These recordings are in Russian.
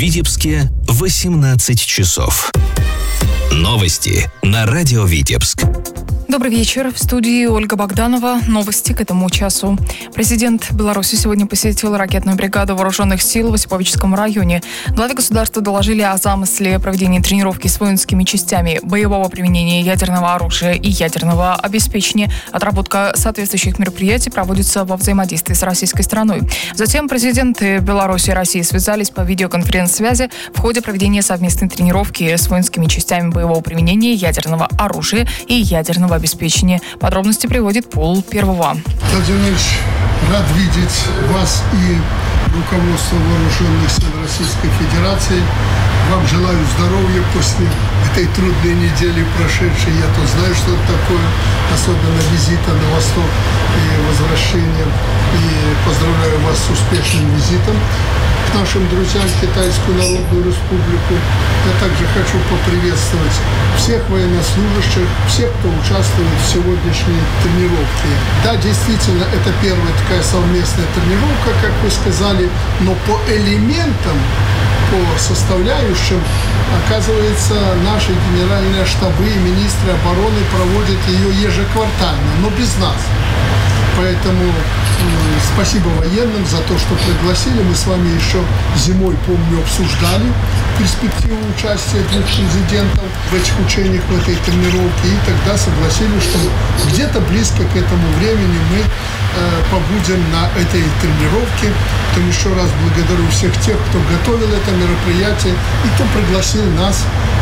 Витебске 18 часов. Новости на радио Витебск. Добрый вечер. В студии Ольга Богданова. Новости к этому часу. Президент Беларуси сегодня посетил ракетную бригаду вооруженных сил в Осиповическом районе. Главе государства доложили о замысле проведения тренировки с воинскими частями, боевого применения ядерного оружия и ядерного обеспечения. Отработка соответствующих мероприятий проводится во взаимодействии с российской стороной. Затем президенты Беларуси и России связались по видеоконференц-связи в ходе проведения совместной тренировки с воинскими частями боевого применения ядерного оружия и ядерного обеспечения. Подробности приводит Пол Первого. Владимир Ильич, рад видеть вас и руководство вооруженных сил Российской Федерации. Вам желаю здоровья после этой трудной недели прошедшей. Я то знаю, что это такое, особенно визита на восток и возвращения. И поздравляю вас с успешным визитом к нашим друзьям в Китайскую Народную Республику. Я также хочу поприветствовать всех военнослужащих, всех, кто участвует в сегодняшней тренировке. Да, действительно, это первая такая совместная тренировка, как вы сказали, но по элементам, по составляющим, оказывается, наши генеральные штабы и министры обороны проводят ее ежеквартально, но без нас. Поэтому спасибо военным за то, что пригласили. Мы с вами еще зимой, помню, обсуждали перспективу участия двух президентов в этих учениях, в этой тренировке. И тогда согласились, что где-то близко к этому времени мы побудем на этой тренировке. Поэтому еще раз благодарю всех тех, кто готовил это мероприятие и кто пригласил нас,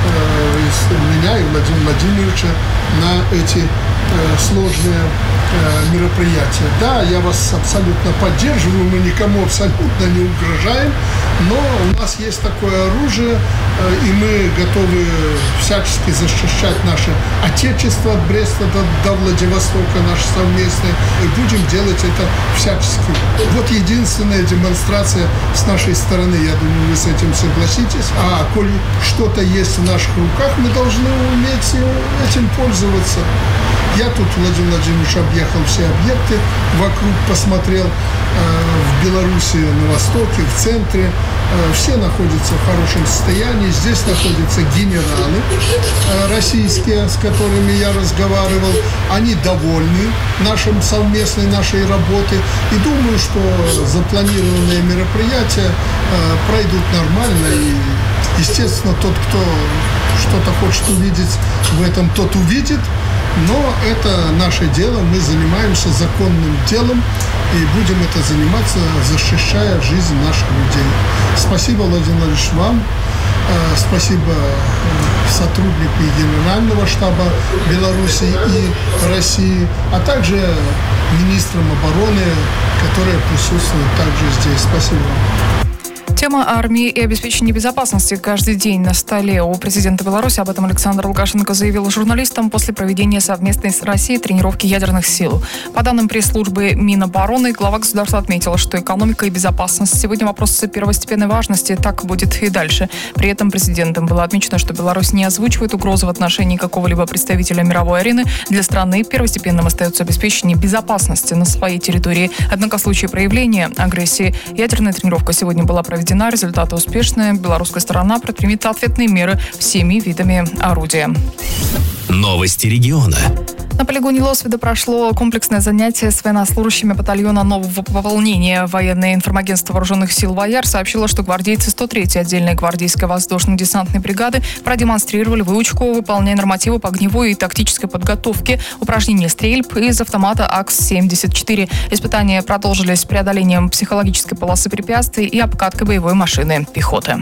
меня и Владимира Владимировича, на эти сложные мероприятия. Да, я вас абсолютно поддерживаю, мы никому абсолютно не угрожаем, но у нас есть такое оружие, и мы готовы всячески защищать наше Отечество от Бреста до Владивостока, наше совместное, и будем делать это всячески. Вот единственная демонстрация с нашей стороны, я думаю, вы с этим согласитесь. А коль что-то есть в наших руках, мы должны уметь этим пользоваться. Я тут, Владимир Владимирович, объехал все объекты вокруг, посмотрел в Беларуси, на востоке, в центре. Все находятся в хорошем состоянии. Здесь находятся генералы российские, с которыми я разговаривал. Они довольны совместной нашей работой. И думаю, что запланированные мероприятия пройдут нормально. И, естественно, тот, кто что-то хочет увидеть в этом, тот увидит. Но это наше дело, мы занимаемся законным делом и будем это заниматься, защищая жизнь наших людей. Спасибо, Владимир Владимирович, вам. Спасибо сотруднику Генерального штаба Беларуси и России, а также министрам обороны, которые присутствуют также здесь. Спасибо вам. Тема армии и обеспечения безопасности каждый день на столе у президента Беларуси. Об этом Александр Лукашенко заявил журналистам после проведения совместной с Россией тренировки ядерных сил. По данным пресс-службы Минобороны, глава государства отметил, что экономика и безопасность сегодня вопросы первостепенной важности. Так будет и дальше. При этом президентом было отмечено, что Беларусь не озвучивает угрозы в отношении какого-либо представителя мировой арены. Для страны первостепенным остается обеспечение безопасности на своей территории. Однако в случае проявления агрессии ядерная тренировка сегодня была проведена. Результаты успешные. Белорусская сторона предпримет ответные меры всеми видами орудия. Новости региона. На полигоне Лосведа прошло комплексное занятие с военнослужащими батальона нового пополнения. Военное информагентство вооруженных сил «Вояр» сообщило, что гвардейцы 103-й отдельной гвардейской воздушно-десантной бригады продемонстрировали выучку, выполняя нормативы по огневой и тактической подготовке, упражнения стрельб из автомата АКС-74. Испытания продолжились с преодолением психологической полосы препятствий и обкаткой боевой машины пехоты.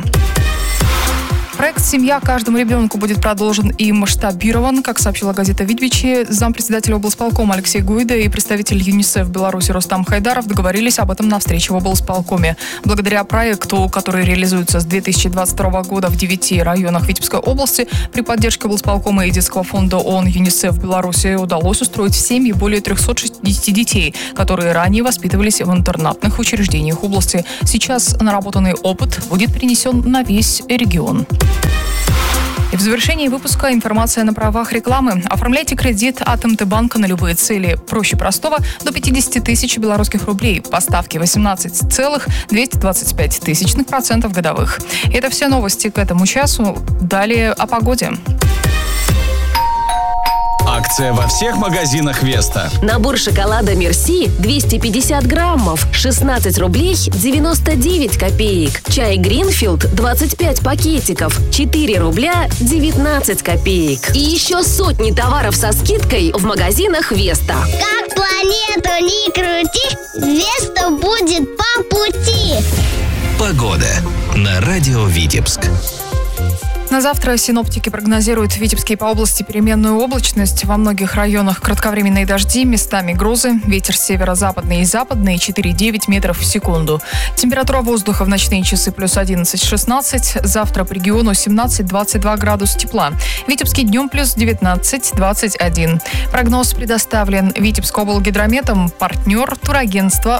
Проект «Семья каждому ребенку» будет продолжен и масштабирован. Как сообщила газета «Витвичи», зампредседателя облсполкома Алексей Гуйда и представитель ЮНИСЕФ в Беларуси Рустам Хайдаров договорились об этом на встрече в облсполкоме. Благодаря проекту, который реализуется с 2022 года в 9 районах Витебской области, при поддержке облсполкома и детского фонда ООН ЮНИСЕФ в Беларуси удалось устроить в семьи более 360 детей, которые ранее воспитывались в интернатных учреждениях области. Сейчас наработанный опыт будет перенесен на весь регион. И в завершении выпуска информация на правах рекламы. Оформляйте кредит от МТ-банка на любые цели. Проще простого до 50 тысяч белорусских рублей. Поставки 18,225% годовых. И это все новости к этому часу. Далее о погоде. Акция во всех магазинах Веста. Набор шоколада Мерси 250 граммов, 16 рублей 99 копеек. Чай Гринфилд 25 пакетиков, 4 рубля 19 копеек. И еще сотни товаров со скидкой в магазинах Веста. Как планету не крути, Веста будет по пути. Погода на радио Витебск. На завтра синоптики прогнозируют в Витебске по области переменную облачность. Во многих районах кратковременные дожди, местами грозы. Ветер северо-западный и западный 4,9 метров в секунду. Температура воздуха в ночные часы плюс 11-16. Завтра по региону 17-22 градуса тепла. В Витебске днем плюс 19-21. Прогноз предоставлен Витебскоблгидрометом. Партнер турагентства